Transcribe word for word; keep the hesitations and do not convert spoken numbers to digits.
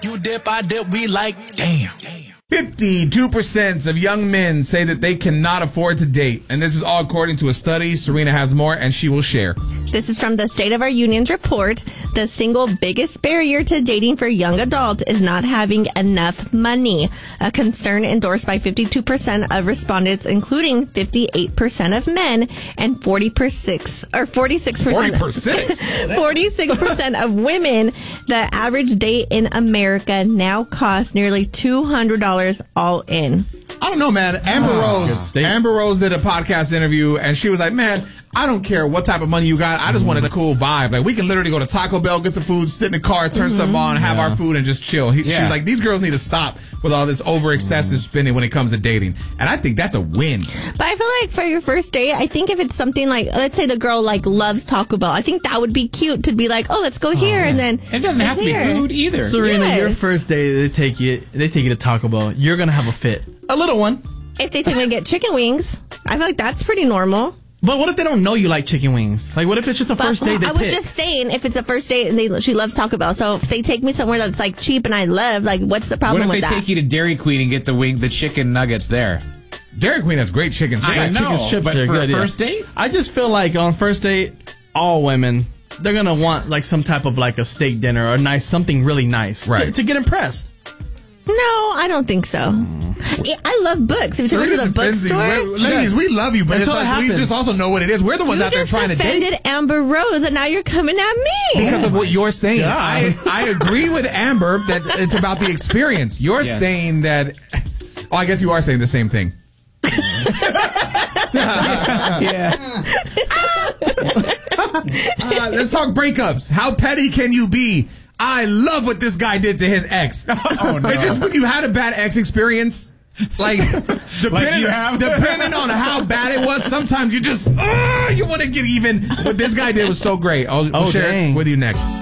You dip, I dip, we like, damn. fifty-two percent of young men say that they cannot afford to date. And this is all according to a study. Serena has more, and she will share. This is from the State of Our Union's report. The single biggest barrier to dating for young adults is not having enough money, a concern endorsed by fifty-two percent of respondents, including fifty-eight percent of men and forty percent or forty-six percent forty-six percent of women. The average date in America now costs nearly two hundred dollars all in. I don't know, man. Amber Oh, Rose, Amber Rose did a podcast interview, and she was like, man, I don't care what type of money you got. I just wanted a cool vibe. Like, we can literally go to Taco Bell, get some food, sit in the car, turn mm-hmm. something on, have yeah. our food, and just chill. He, yeah. She was like, these girls need to stop with all this over excessive mm. spending when it comes to dating. And I think that's a win. But I feel like for your first date, I think if it's something like, let's say the girl like loves Taco Bell, I think that would be cute to be like, oh, let's go here, oh, and then it doesn't have to be here. food either. Serena, yes. your first date, they take you, they take you to Taco Bell. You're gonna have a fit, a little one. If they take me to get chicken wings, I feel like that's pretty normal. But what if they don't know you like chicken wings? Like, what if it's just a but, first date they I was pick? just saying, if it's a first date and they she loves Taco Bell, so if they take me somewhere that's like cheap and I love, like, what's the problem with that? What if they take you to Dairy Queen and get the wing, the chicken nuggets there? Dairy Queen has great chicken. I know, chicken strips but are for good, a yeah. first date? I just feel like on first date, all women, they're gonna want like some type of like a steak dinner or nice, something really nice right. to, to get impressed. No, I don't think so. I love books. If you take me to the bookstore, ladies, we love you, but it's like we just also know what it is. We're the ones you out there trying to date. You just offended Amber Rose, and now you're coming at me because of what you're saying. I, I agree with Amber that it's about the experience. You're yes. saying that. Oh, I guess you are saying the same thing. yeah. uh, let's talk breakups. How petty can you be? I love what this guy did to his ex. Oh, no. It's just when you had a bad ex experience, like, depending, like you have? depending on how bad it was, sometimes you just, uh, you want to get even. What this guy did was so great. I'll, oh, I'll share dang. it with you next.